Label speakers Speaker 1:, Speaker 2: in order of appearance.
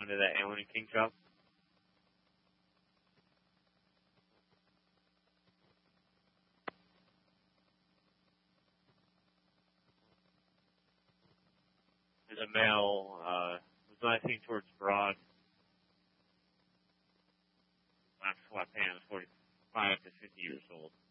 Speaker 1: under that Allen and King truck. There's a male, was glancing towards Broad. Black sweatpants, 45 to 50 years old.